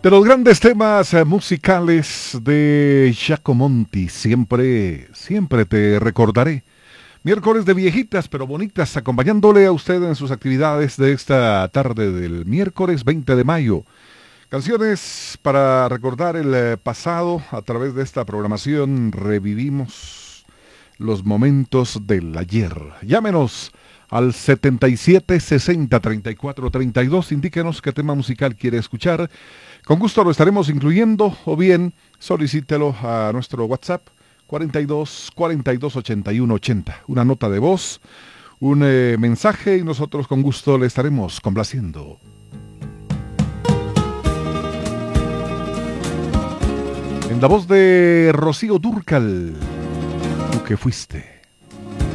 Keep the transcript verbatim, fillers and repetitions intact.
De los grandes temas eh, musicales de Giacomonti, siempre, siempre te recordaré. Miércoles de viejitas pero bonitas, acompañándole a usted en sus actividades de esta tarde del miércoles veinte de mayo. Canciones para recordar el eh, pasado. A través de esta programación revivimos los momentos del ayer. Llámenos al setenta y siete sesenta treinta y cuatro treinta y dos. Indíquenos qué tema musical quiere escuchar. Con gusto lo estaremos incluyendo, o bien solicítelo a nuestro WhatsApp cuarenta y dos cuarenta y dos ochenta y uno ochenta. Una nota de voz, un eh, mensaje y nosotros con gusto le estaremos complaciendo. En la voz de Rocío Dúrcal, tú que fuiste.